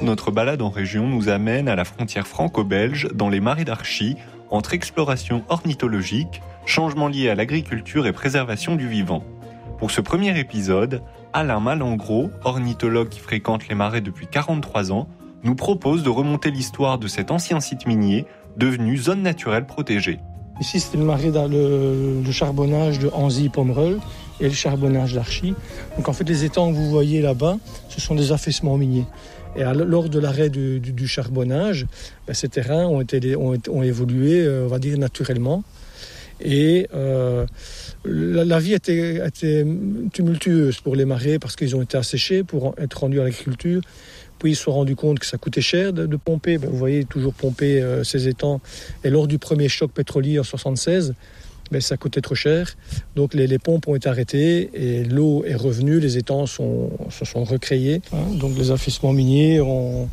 notre balade en région nous amène à la frontière franco-belge, dans les marais d'Archy, entre exploration ornithologique, changements liés à l'agriculture et préservation du vivant. Pour ce premier épisode, Alain Malengros, ornithologue qui fréquente les marais depuis 43 ans, nous propose de remonter l'histoire de cet ancien site minier, devenu zone naturelle protégée. Ici, c'était le marais le charbonnage de Anzy-Pomerol et le charbonnage d'Archy. Donc en fait, les étangs que vous voyez là-bas, ce sont des affaissements miniers. Et lors de l'arrêt du charbonnage, ces terrains ont évolué, on va dire, naturellement. Et la vie était tumultueuse pour les marais parce qu'ils ont été asséchés pour être rendus à l'agriculture. Puis ils se sont rendus compte que ça coûtait cher de pomper. Vous voyez, toujours pomper ces étangs. Et lors du premier choc pétrolier en 1976, ça coûtait trop cher. Donc les pompes ont été arrêtées et l'eau est revenue. Les étangs se sont recréés. Donc les affaissements miniers ont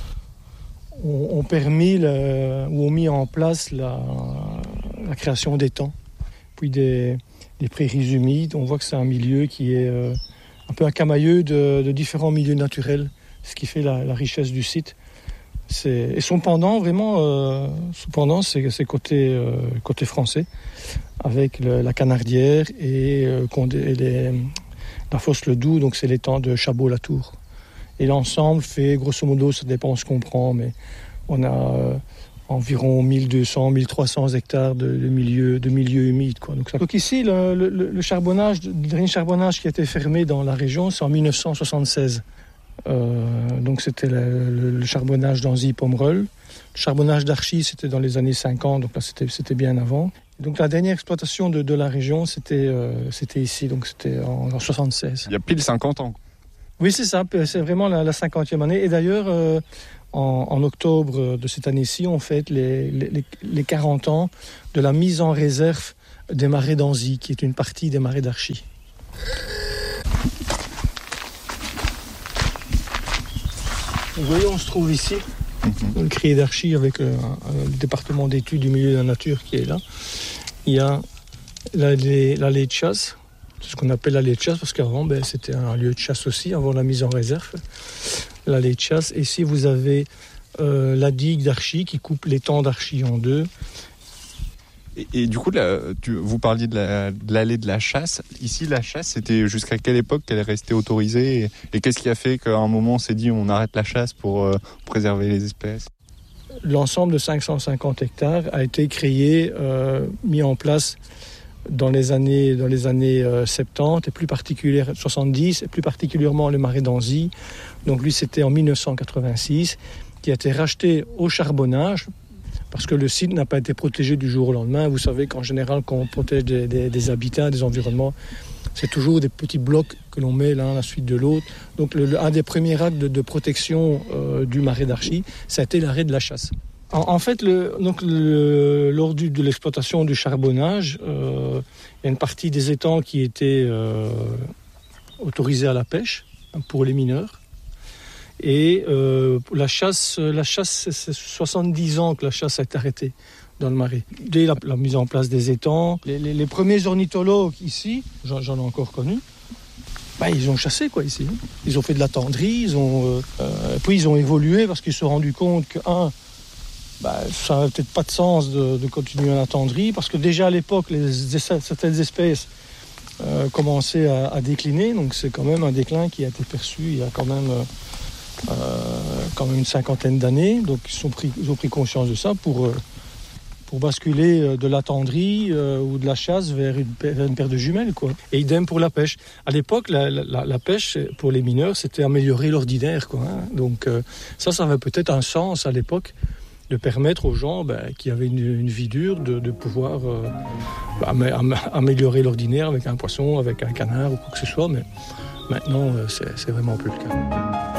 permis ou ont mis en place la création d'étangs. Puis des prairies humides. On voit que c'est un milieu qui est un peu un camailleux de différents milieux naturels. Ce qui fait la richesse du site. Et son pendant, vraiment, c'est côté français, avec la Canardière et la fosse Le Doubs, donc c'est l'étang de Chabot-la-Tour. Et l'ensemble fait, grosso modo, ça dépend ce qu'on prend, mais on a environ 1200-1300 hectares de milieux humides. Donc ici, le dernier charbonnage qui a été fermé dans la région, c'est en 1976. Donc c'était le charbonnage d'Anzy-Pomerol. Le charbonnage d'Archy, c'était dans les années 50, donc là c'était bien avant. Donc la dernière exploitation de la région, c'était ici, donc c'était en 1976. Il y a pile 50 ans. Oui, c'est ça, c'est vraiment la 50e année. Et d'ailleurs, en octobre de cette année-ci, on fête les 40 ans de la mise en réserve des marais d'Anzy, qui est une partie des marais d'Archy. Vous voyez, on se trouve ici, le crier d'Archy avec le département d'études du milieu de la nature qui est là. Il y a l'allée de chasse, c'est ce qu'on appelle l'allée de chasse parce qu'avant c'était un lieu de chasse aussi, avant la mise en réserve. L'allée de chasse. Et ici vous avez la digue d'Archy qui coupe l'étang d'Archy en deux. Et du coup, vous parliez de l'allée de la chasse. Ici, la chasse, c'était jusqu'à quelle époque qu'elle est restée autorisée et qu'est-ce qui a fait qu'à un moment, on s'est dit on arrête la chasse pour préserver les espèces ? L'ensemble de 550 hectares a été créé, mis en place dans les années 70 et plus particulièrement 70 et plus particulièrement le marais d'Anzy. Donc lui, c'était en 1986 qui a été racheté au charbonnage. Parce que le site n'a pas été protégé du jour au lendemain. Vous savez qu'en général, quand on protège des habitats, des environnements, c'est toujours des petits blocs que l'on met l'un à la suite de l'autre. Donc un des premiers actes de protection du marais d'Archy, ça a été l'arrêt de la chasse. En fait, lors de l'exploitation du charbonnage, il y a une partie des étangs qui était autorisée à la pêche pour les mineurs. Et la chasse, c'est 70 ans que la chasse a été arrêtée dans le marais. Dès la mise en place des étangs, les premiers ornithologues ici, j'en ai encore connu, ils ont chassé ici. Ils ont fait de la tendrie, puis ils ont évolué parce qu'ils se sont rendus compte que ça n'avait peut-être pas de sens de continuer à la tendrie, parce que déjà à l'époque, certaines espèces commençaient à décliner, donc c'est quand même un déclin qui a été perçu il y a quand même une cinquantaine d'années. Donc ils ont pris conscience de ça pour basculer de la tendrie ou de la chasse vers une paire de jumelles, quoi. Et idem pour la pêche. À l'époque, la pêche pour les mineurs, c'était améliorer l'ordinaire, quoi. Donc ça avait peut-être un sens à l'époque, de permettre aux gens qui avaient une vie dure de pouvoir améliorer l'ordinaire avec un poisson, avec un canard ou quoi que ce soit. Mais maintenant, c'est vraiment plus le cas.